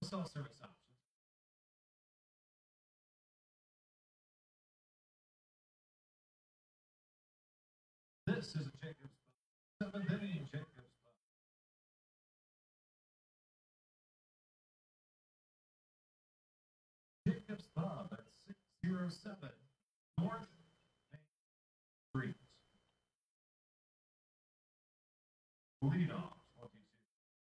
self-service options. This is a Jacob's Pub. 7th inning Jacob's Pub. Jacob's Pub at 607 North Main Street. Lead off.